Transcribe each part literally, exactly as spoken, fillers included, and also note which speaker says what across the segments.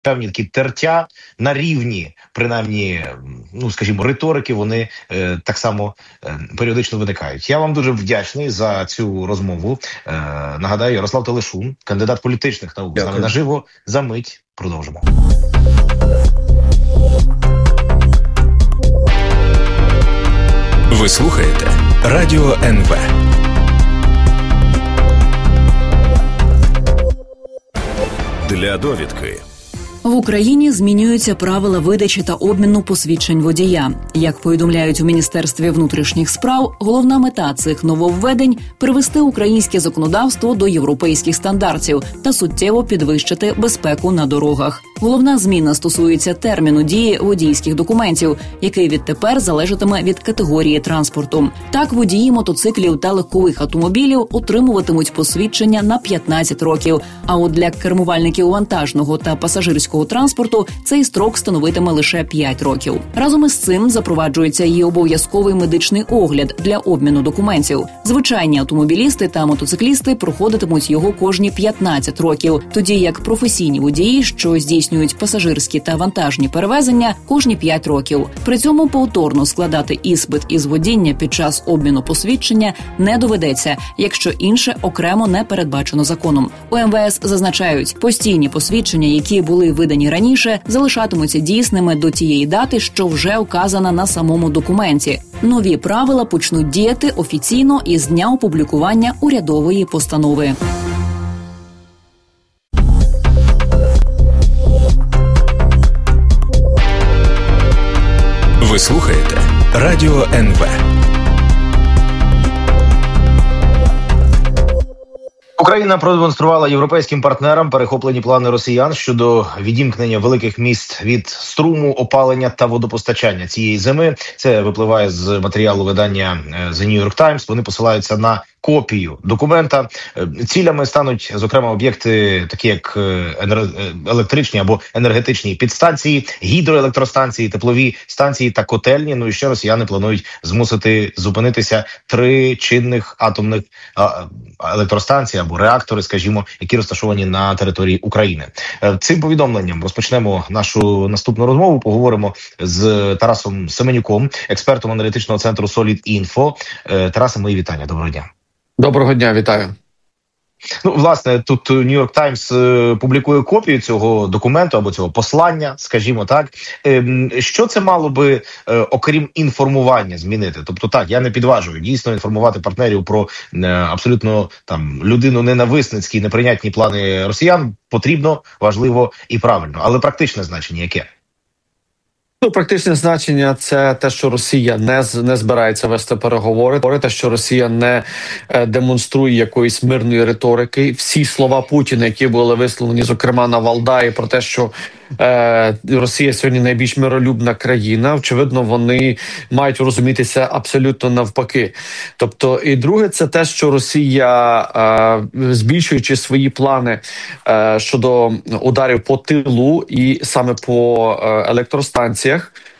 Speaker 1: певні такі тертя на рівні, принаймні, ну, скажімо, риторики, вони е, так само е, періодично виникають. Я вам дуже вдячний за цю розмову. Е, нагадаю, Ярослав Телешун, кандидат політичних наук, з нами наживо. За мить продовжимо.
Speaker 2: Ви слухаєте Радіо ен ве. Для довідки.
Speaker 3: В Україні змінюються правила видачі та обміну посвідчень водія. Як повідомляють у Міністерстві внутрішніх справ, головна мета цих нововведень – привести українське законодавство до європейських стандартів та суттєво підвищити безпеку на дорогах. Головна зміна стосується терміну дії водійських документів, який відтепер залежатиме від категорії транспорту. Так, водії мотоциклів та легкових автомобілів отримуватимуть посвідчення на п'ятнадцять років, а от для кермувальників вантажного та пасажирського транспорту цей строк становитиме лише п'ять років. Разом із цим запроваджується і обов'язковий медичний огляд для обміну документів. Звичайні автомобілісти та мотоциклісти проходитимуть його кожні п'ятнадцять років, тоді як професійні водії, що здійснюють пасажирські та вантажні перевезення, кожні п'ять років. При цьому повторно складати іспит із водіння під час обміну посвідчення не доведеться, якщо інше окремо не передбачено законом. У ем ве ес зазначають, постійні посвідчення, які були видані раніше, залишатимуться дійсними до тієї дати, що вже указана на самому документі. Нові правила почнуть діяти офіційно із дня опублікування урядової постанови.
Speaker 2: Ви слухаєте Радіо ен ве.
Speaker 1: Україна продемонструвала європейським партнерам перехоплені плани росіян щодо відімкнення великих міст від струму, опалення та водопостачання цієї зими. Це випливає з матеріалу видання The New York Times. Вони посилаються на копію документа. Цілями стануть, зокрема, об'єкти, такі як електричні або енергетичні підстанції, гідроелектростанції, теплові станції та котельні. Ну і ще росіяни планують змусити зупинитися три чинних атомних електростанцій або реактори, скажімо, які розташовані на території України. Цим повідомленням розпочнемо нашу наступну розмову. Поговоримо з Тарасом Семенюком, експертом аналітичного центру Solid Info. Тарасе, мої вітання. Доброго дня.
Speaker 4: Доброго дня, вітаю.
Speaker 1: Ну, власне, тут New York Times е, публікує копію цього документу або цього послання, скажімо так. Е, що це мало би, е, окрім інформування, змінити? Тобто, так, я не підважую дійсно інформувати партнерів про е, абсолютно там людино-ненависницькі, неприйнятні плани росіян потрібно, важливо і правильно. Але практичне значення яке?
Speaker 4: Ну, практичне значення – це те, що Росія не, не збирається вести переговори, те, що Росія не е, демонструє якоїсь мирної риторики. Всі слова Путіна, які були висловлені, зокрема, на Валдаї, про те, що е, Росія сьогодні найбільш миролюбна країна, очевидно, вони мають розумітися абсолютно навпаки. Тобто, і друге – це те, що Росія, е, збільшуючи свої плани е, щодо ударів по тилу і саме по е, електростанціях,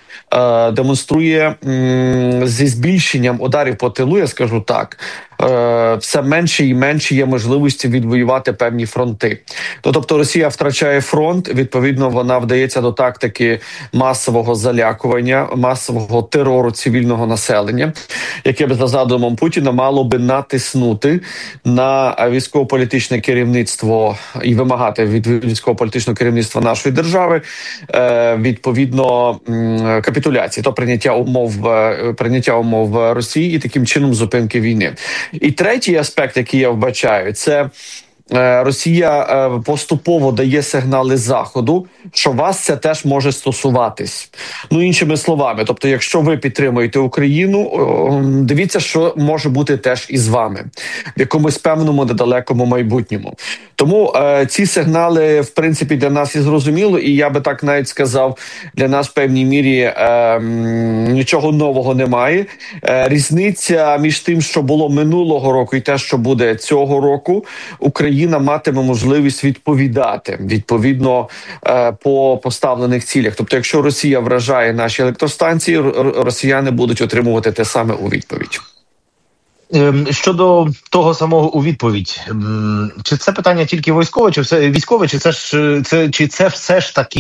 Speaker 4: демонструє м, зі збільшенням ударів по тилу, я скажу так, е, все менше і менше є можливості відвоювати певні фронти. Ну, тобто Росія втрачає фронт, відповідно вона вдається до тактики масового залякування, масового терору цивільного населення, яке б за задумом Путіна мало би натиснути на військово-політичне керівництво і вимагати від військово-політичного керівництва нашої держави е, відповідно м, капітуляції, то прийняття умов, прийняття умов Росії і таким чином зупинки війни. І третій аспект, який я вбачаю, це Росія поступово дає сигнали Заходу, що вас це теж може стосуватись. Ну, іншими словами, тобто, якщо ви підтримуєте Україну, дивіться, що може бути теж із вами в якомусь певному недалекому майбутньому. Тому е, ці сигнали, в принципі, для нас і зрозуміло, і я би так навіть сказав, для нас в певній мірі е, нічого нового немає. Е, різниця між тим, що було минулого року і те, що буде цього року, Україна матиме можливість відповідати, відповідно, е, по поставлених цілях. Тобто, якщо Росія вражає наші електростанції, росіяни будуть отримувати те саме у відповідь.
Speaker 1: Щодо того самого у відповідь, чи це питання тільки військове, чи все військове, чи це ж це чи це все ж таки